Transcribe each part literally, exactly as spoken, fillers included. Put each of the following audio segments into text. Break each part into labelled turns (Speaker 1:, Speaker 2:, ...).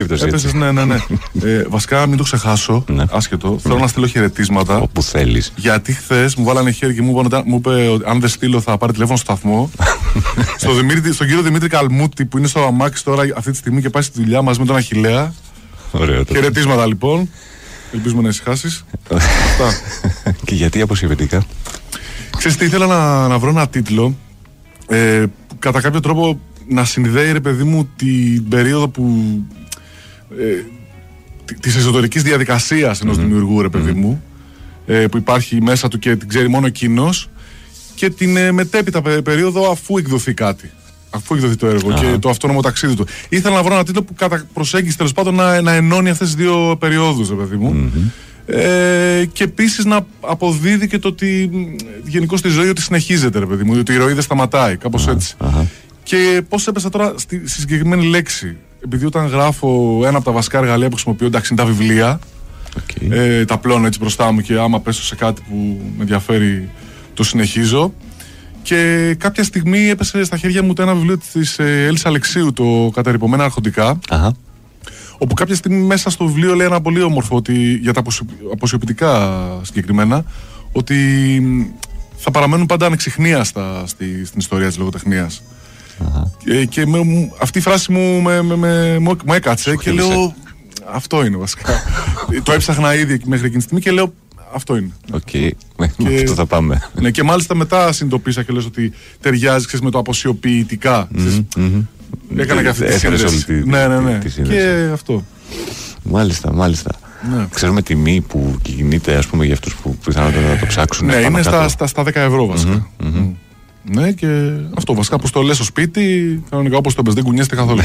Speaker 1: περίπτωση.
Speaker 2: Έπεσες, ναι, ναι, ναι. ε, βασικά, μην το ξεχάσω,
Speaker 1: ναι.
Speaker 2: άσχετο. Ναι. Θέλω να στείλω χαιρετίσματα.
Speaker 1: Όπου θέλεις.
Speaker 2: Γιατί χθες μου βάλανε χέρι και μου, μου είπε ότι αν δεν στείλω θα πάρει τηλέφωνο στο σταθμό. στο Δημήτρη, στον κύριο Δημήτρη Καλμούτη που είναι στο αμάξι τώρα αυτή τη στιγμή και πάει στη δουλειά μαζί με τον Αχιλλέα.
Speaker 1: Ωραίο.
Speaker 2: Χαιρετίσματα λοιπόν. Ελπίζουμε να ησυχάσεις. Αυτά.
Speaker 1: Και γιατί αποσιοποιητικά.
Speaker 2: Ξέρεις τι, ήθελα να, να βρω ένα τίτλο ε, που κατά κάποιο τρόπο να συνδέει, ρε παιδί μου, την περίοδο που ε, της εσωτερικής διαδικασίας ενός mm-hmm. δημιουργού, ρε παιδί mm-hmm. μου, ε, που υπάρχει μέσα του και την ξέρει μόνο εκείνος, και την ε, μετέπειτα περίοδο αφού εκδοθεί κάτι. Αφού εκδοθεί το έργο uh-huh. και το αυτόνομο ταξίδι του. Ήθελα να βρω ένα τίτλο που κατά προσέγγιση τέλος πάντων να, να ενώνει αυτές τις δύο περιόδους, ρε παιδί μου. Mm-hmm. Ε, και επίσης να αποδίδει και το ότι γενικώς στη ζωή ότι συνεχίζεται, ρε παιδί μου, ότι η ροή δεν σταματάει, κάπως uh-huh. έτσι. Uh-huh. Και πώς έπεσα τώρα στη, στη συγκεκριμένη λέξη. Επειδή όταν γράφω ένα από τα βασικά εργαλεία που χρησιμοποιώ, εντάξει, είναι τα βιβλία. Okay. Ε, τα πλώνω έτσι μπροστά μου και άμα πέσω σε κάτι που με ενδιαφέρει, το συνεχίζω. Και κάποια στιγμή έπεσε στα χέρια μου το ένα βιβλίο της ε, Έλης Αλεξίου, το «Κατερρυπωμένα αρχοντικά». Uh-huh. Όπου κάποια στιγμή μέσα στο βιβλίο λέει ένα πολύ όμορφο, ότι, για τα αποσιοποιητικά συγκεκριμένα, ότι θα παραμένουν πάντα ανεξιχνίαστα στη, στην ιστορία της λογοτεχνίας. Uh-huh. Και, και με, αυτή η φράση μου, με, με, με, μου, μου έκατσε και λέω αυτό είναι βασικά. Το έψαχνα ήδη μέχρι εκείνη τη στιγμή και λέω αυτό είναι.
Speaker 1: Οκ, okay. Και, αυτό θα πάμε.
Speaker 2: Ναι, και μάλιστα μετά συνειδητοποίησα και λες ότι ταιριάζει, ξέρεις, με το αποσιοποιητικά. Mm-hmm, mm-hmm. Έκανα και αυτή τη σύνδεση. Ναι, ναι, ναι. Τη και αυτό.
Speaker 1: Μάλιστα, μάλιστα. Ναι. Ξέρουμε τιμή που κινείται, ας πούμε, για αυτούς που πιθανότατα να το ψάξουν.
Speaker 2: Ναι, είναι στα, στα, στα δέκα ευρώ βασικά. Mm-hmm, mm-hmm. Ναι, και αυτό βασικά που το λες στο σπίτι, κανονικά όπως το πες, δεν κουνιέστε καθόλου.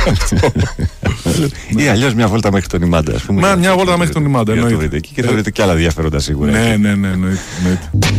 Speaker 1: Ή αλλιώς μια βόλτα μέχρι τον Ιμάντα, ας πούμε.
Speaker 2: Μια βόλτα μέχρι τον Ιμάντα, εννοείται.
Speaker 1: Και θα βρείτε και άλλα ενδιαφέροντα σίγουρα.
Speaker 2: Ναι, ναι, ναι, εννοείται.